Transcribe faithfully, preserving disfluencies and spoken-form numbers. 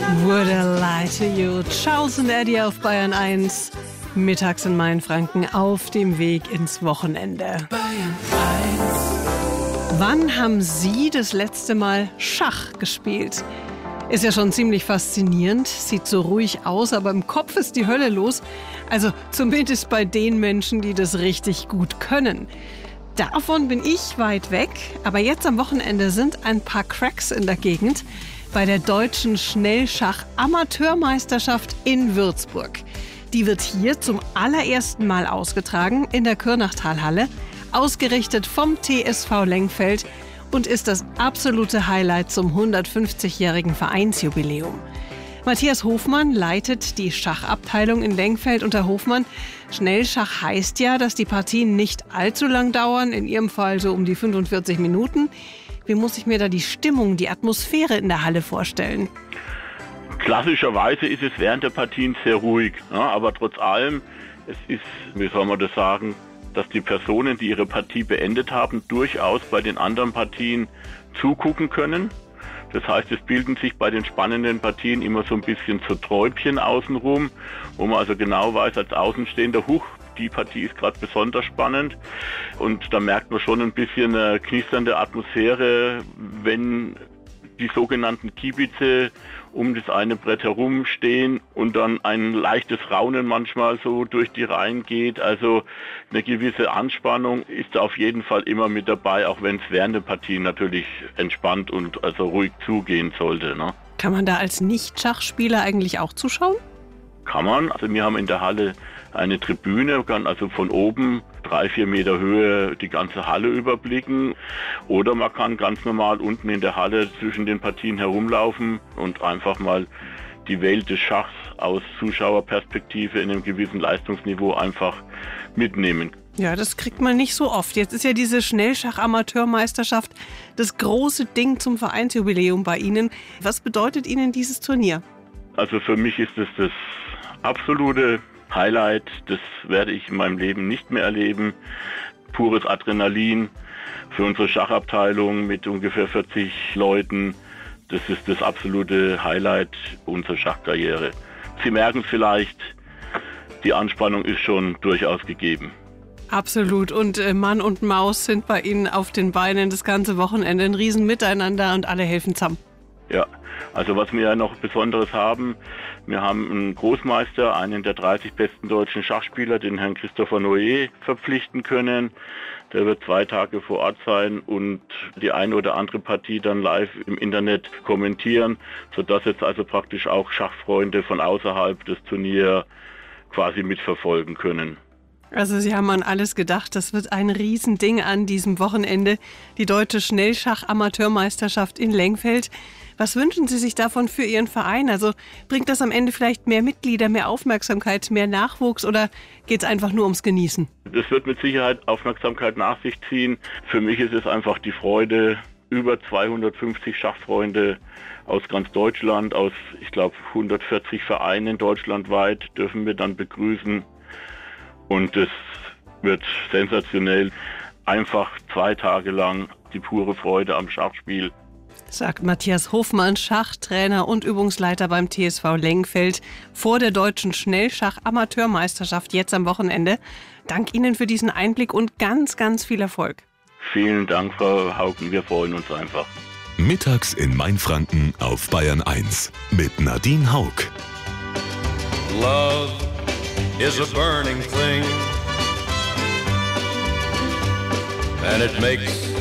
Would I lie to you? Charles und Eddie auf Bayern eins. Mittags in Mainfranken auf dem Weg ins Wochenende. Bayern eins. Wann haben Sie das letzte Mal Schach gespielt? Ist ja schon ziemlich faszinierend, sieht so ruhig aus, aber im Kopf ist die Hölle los. Also zumindest bei den Menschen, die das richtig gut können. Davon bin ich weit weg, aber jetzt am Wochenende sind ein paar Cracks in der Gegend bei der deutschen Schnellschach-Amateurmeisterschaft in Würzburg. Die wird hier zum allerersten Mal ausgetragen in der Kürnachtalhalle, ausgerichtet vom T S V Lengfeld und ist das absolute Highlight zum hundertfünfzigjährigen Vereinsjubiläum. Matthias Hofmann leitet die Schachabteilung in Lengfeld. Und Herr Hofmann, Schnellschach heißt ja, dass die Partien nicht allzu lang dauern, in Ihrem Fall so um die fünfundvierzig Minuten. Wie muss ich mir da die Stimmung, die Atmosphäre in der Halle vorstellen? Klassischerweise ist es während der Partien sehr ruhig, ja, aber trotz allem, es ist, wie soll man das sagen, dass die Personen, die ihre Partie beendet haben, durchaus bei den anderen Partien zugucken können. Das heißt, es bilden sich bei den spannenden Partien immer so ein bisschen so Träubchen außenrum, wo man also genau weiß als Außenstehender, huch, die Partie ist gerade besonders spannend. Und da merkt man schon ein bisschen eine knisternde Atmosphäre, wenn die sogenannten Kiebitze um das eine Brett herumstehen und dann ein leichtes Raunen manchmal so durch die Reihen geht. Also eine gewisse Anspannung ist auf jeden Fall immer mit dabei, auch wenn es während der Partie natürlich entspannt und also ruhig zugehen sollte, ne? Kann man da als Nicht-Schachspieler eigentlich auch zuschauen? Kann man. Also wir haben in der Halle eine Tribüne, kann also von oben drei, vier Meter Höhe die ganze Halle überblicken. Oder man kann ganz normal unten in der Halle zwischen den Partien herumlaufen und einfach mal die Welt des Schachs aus Zuschauerperspektive in einem gewissen Leistungsniveau einfach mitnehmen. Ja, das kriegt man nicht so oft. Jetzt ist ja diese Schnellschach-Amateurmeisterschaft das große Ding zum Vereinsjubiläum bei Ihnen. Was bedeutet Ihnen dieses Turnier? Also für mich ist es das absolute Highlight, das werde ich in meinem Leben nicht mehr erleben. Pures Adrenalin für unsere Schachabteilung mit ungefähr vierzig Leuten. Das ist das absolute Highlight unserer Schachkarriere. Sie merken vielleicht, die Anspannung ist schon durchaus gegeben. Absolut. Und äh, Mann und Maus sind bei Ihnen auf den Beinen das ganze Wochenende. Ein Riesenmiteinander und alle helfen zusammen. Ja, also was wir ja noch Besonderes haben, wir haben einen Großmeister, einen der dreißig besten deutschen Schachspieler, den Herrn Christopher Noé, verpflichten können. Der wird zwei Tage vor Ort sein und die eine oder andere Partie dann live im Internet kommentieren, sodass jetzt also praktisch auch Schachfreunde von außerhalb des Turniers quasi mitverfolgen können. Also Sie haben an alles gedacht. Das wird ein Riesending an diesem Wochenende. Die deutsche Schnellschach-Amateurmeisterschaft in Lengfeld. Was wünschen Sie sich davon für Ihren Verein? Also bringt das am Ende vielleicht mehr Mitglieder, mehr Aufmerksamkeit, mehr Nachwuchs oder geht es einfach nur ums Genießen? Das wird mit Sicherheit Aufmerksamkeit nach sich ziehen. Für mich ist es einfach die Freude, über zweihundertfünfzig Schachfreunde aus ganz Deutschland, aus ich glaube hundertvierzig Vereinen deutschlandweit dürfen wir dann begrüßen. Und es wird sensationell. Einfach zwei Tage lang die pure Freude am Schachspiel. Sagt Matthias Hofmann, Schachtrainer und Übungsleiter beim T S V Lengfeld vor der deutschen Schnellschach-Amateurmeisterschaft jetzt am Wochenende. Dank Ihnen für diesen Einblick und ganz, ganz viel Erfolg. Vielen Dank, Frau Hauken. Wir freuen uns einfach. Mittags in Mainfranken auf Bayern eins mit Nadine Haug. Love is a burning thing, and it makes